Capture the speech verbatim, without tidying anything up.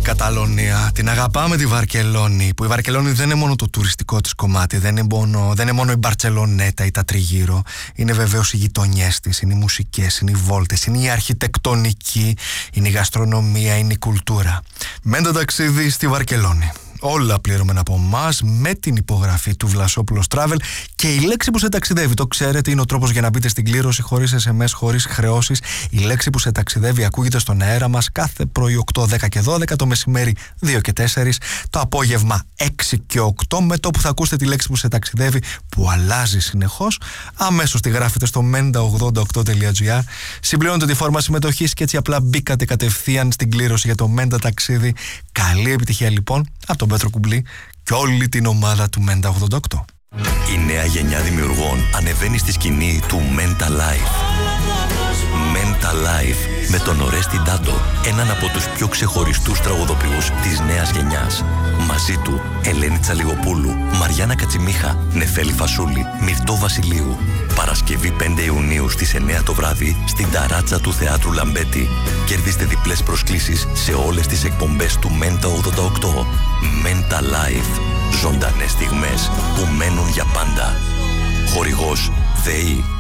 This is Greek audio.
Καταλωνία. Την αγαπάμε τη Βαρκελόνη. Που η Βαρκελόνη δεν είναι μόνο το τουριστικό της κομμάτι, δεν είναι μόνο, δεν είναι μόνο η Μπαρτσελονέτα ή τα τριγύρω. Είναι βεβαίως οι γειτονιές της, είναι οι μουσικές, είναι οι βόλτες, είναι η αρχιτεκτονική, είναι η γαστρονομία, είναι η κουλτούρα. Μέντα ταξίδι στη Βαρκελόνη. Όλα πληρωμένα από εμάς με την υπογραφή του Βλασόπουλος Travel και η λέξη που σε ταξιδεύει. Το ξέρετε, είναι ο τρόπος για να μπείτε στην κλήρωση χωρίς ες εμ ες, χωρίς χρεώσεις. Η λέξη που σε ταξιδεύει ακούγεται στον αέρα μας κάθε πρωί οκτώ, δέκα και δώδεκα, το μεσημέρι δύο και τέσσερα, το απόγευμα έξι και οκτώ. Με το που θα ακούσετε τη λέξη που σε ταξιδεύει, που αλλάζει συνεχώς, αμέσως τη γράφετε στο μέντα ογδόντα οκτώ τελεία τζι άρ. Συμπληρώνετε τη φόρμα συμμετοχής και έτσι απλά μπήκατε κατευθείαν στην κλήρωση για το Μέντα ταξίδι. Καλή επιτυχία λοιπόν από τον Πέτρο Κουμπλή και όλη την ομάδα του Μέντα ογδόντα οκτώ. Η νέα γενιά δημιουργών ανεβαίνει στη σκηνή του Mental Life. Mental Life με τον Ορέστη Ντάντο, έναν από τους πιο ξεχωριστούς τραγουδοποιούς της νέας γενιάς. Μαζί του Ελένη Τσαλιγοπούλου, Μαριάννα Κατσιμίχα, Νεφέλη Φασούλη, Μυρτώ Βασιλείου. Παρασκευή πέντε Ιουνίου στις εννιά το βράδυ στην ταράτσα του Θεάτρου Λαμπέτη. Κερδίστε διπλές προσκλήσεις σε όλες τις εκπομπές του Μέντα ογδόντα οκτώ. Mental Life. Ζωντανές στιγμές που μένουν για πάντα. Χορηγός ΔΕΗ.